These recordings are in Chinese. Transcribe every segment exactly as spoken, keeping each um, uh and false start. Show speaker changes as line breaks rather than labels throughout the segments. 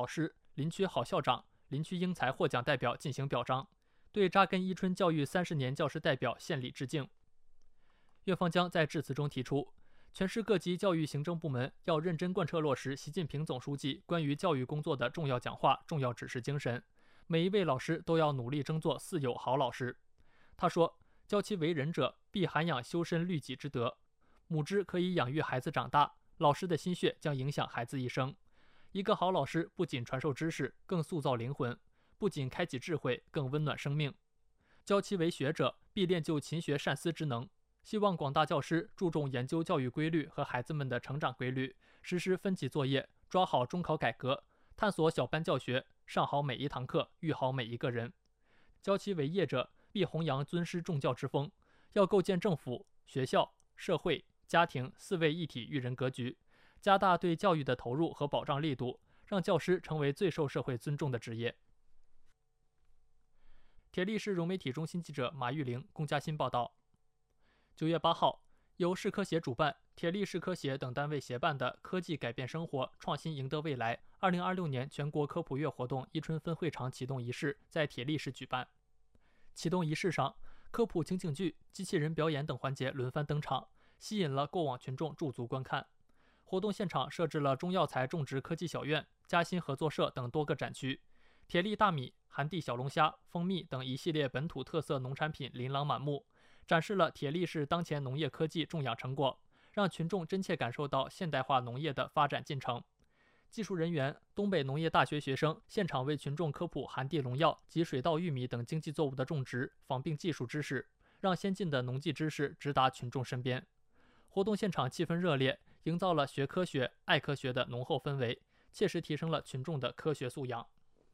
师、林区好校长、林区英才获奖代表进行表彰，对扎根伊春教育三十年教师代表献礼致敬。岳方江在致辞中提出，全市各级教育行政部门要认真贯彻落实习近平总书记关于教育工作的重要讲话、重要指示精神，每一位老师都要努力争做四有好老师。他说，教其为人者，必涵养修身律己之德。母之可以养育孩子长大，老师的心血将影响孩子一生。一个好老师不仅传授知识，更塑造灵魂；不仅开启智慧，更温暖生命。教其为学者，必练就勤学善思之能。希望广大教师注重研究教育规律和孩子们的成长规律，实施分级作业，抓好中考改革，探索小班教学，上好每一堂课，育好每一个人。教其为业者，必弘扬尊师重教之风，要构建政府、学校、社会、家庭四位一体育人格局，加大对教育的投入和保障力度，让教师成为最受社会尊重的职业。铁力市融媒体中心记者马玉玲、龚嘉欣报道。九月八号，由市科协主办、铁力市科协等单位协办的科技改变生活，创新赢得未来二零二六年全国科普月活动伊春分会场启动仪式在铁力市举办。启动仪式上，科普情景剧、机器人表演等环节轮番登场，吸引了过往群众驻足观看。活动现场设置了中药材种植科技小院、嘉兴合作社等多个展区，铁力大米、寒地小龙虾、蜂蜜等一系列本土特色农产品琳琅满目，展示了铁力市当前农业科技种养成果，让群众真切感受到现代化农业的发展进程。技术人员、东北农业大学学生现场为群众科普寒地农药及水稻、玉米等经济作物的种植、仿病技术知识，让先进的农技知识直达群众身边。活动现场气氛热烈，营造了学科学、爱科学的浓厚氛围，切实提升了群众的科学素养。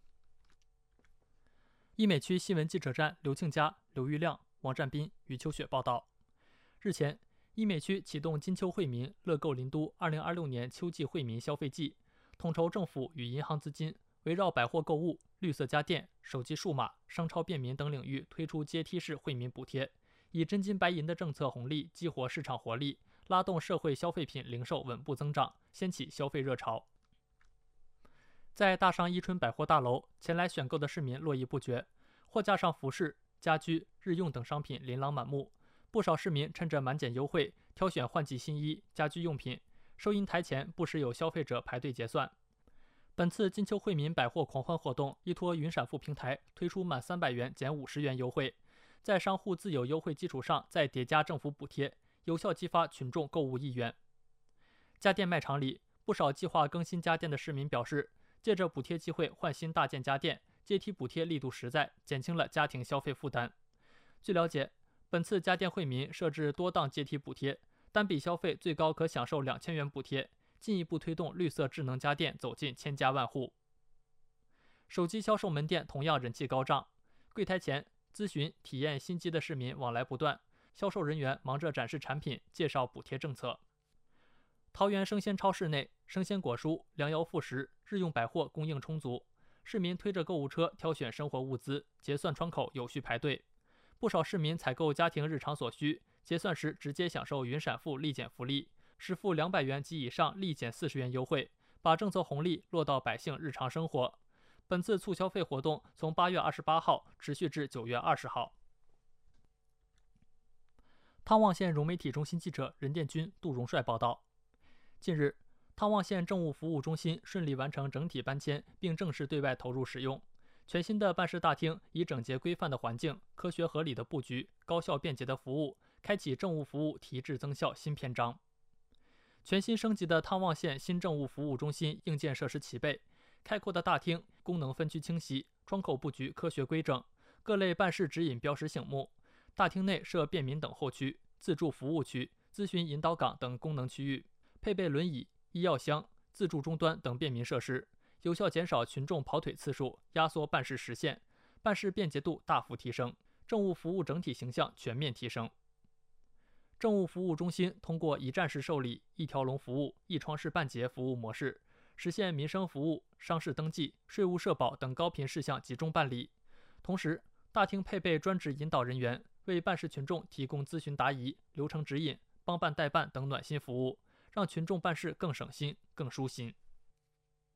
医美区新闻记者站刘庆佳、刘玉亮、王占斌、于秋雪报道。日前，医美区启动金秋惠民乐购林都二零二六年秋季惠民消费季，统筹政府与银行资金，围绕百货购物、绿色家电、手机数码、商超便民等领域推出阶梯式惠民补贴，以真金白银的政策红利激活市场活力，拉动社会消费品零售稳步增长，掀起消费热潮。在大商伊春百货大楼，前来选购的市民络绎不绝，货架上服饰、家居、日用等商品琳琅满目，不少市民趁着满减优惠挑选换季新衣、家居用品。收银台前不时有消费者排队结算。本次金秋惠民百货狂欢活动依托云闪付平台推出满三百元减五十元优惠，在商户自有优惠基础上再叠加政府补贴，有效激发群众购物意愿。家电卖场里，不少计划更新家电的市民表示，借着补贴机会换新大件家电，阶梯补贴力度实在，减轻了家庭消费负担。据了解，本次家电惠民设置多档阶梯补贴，单笔消费最高可享受两千元补贴，进一步推动绿色智能家电走进千家万户。手机销售门店同样人气高涨，柜台前咨询、体验新机的市民往来不断，销售人员忙着展示产品、介绍补贴政策。桃园生鲜超市内，生鲜果蔬、粮油副食、日用百货供应充足，市民推着购物车挑选生活物资，结算窗口有序排队。不少市民采购家庭日常所需，结算时直接享受云闪付立减福利，实付两百元及以上立减四十元优惠，把政策红利落到百姓日常生活。本次促消费活动从八月二十八号持续至九月二十号。汤旺县融媒体中心记者任殿军、杜荣帅报道。近日，汤旺县政务服务中心顺利完成整体搬迁，并正式对外投入使用。全新的办事大厅以整洁规范的环境、科学合理的布局、高效便捷的服务，开启政务服务提质增效新篇章。全新升级的汤旺县新政务服务中心硬件设施齐备，开阔的大厅功能分区清晰，窗口布局科学规整，各类办事指引标识醒目。大厅内设便民等候区、自助服务区、咨询引导岗等功能区域，配备轮椅、医药箱、自助终端等便民设施，有效减少群众跑腿次数，压缩办事时限，办事便捷度大幅提升，政务服务整体形象全面提升。政务服务中心通过一站式受理、一条龙服务、一窗式办结服务模式，实现民生服务、商事登记、税务社保等高频事项集中办理。同时，大厅配备专职引导人员，为办事群众提供咨询答疑、流程指引、帮办代办等暖心服务，让群众办事更省心、更舒心。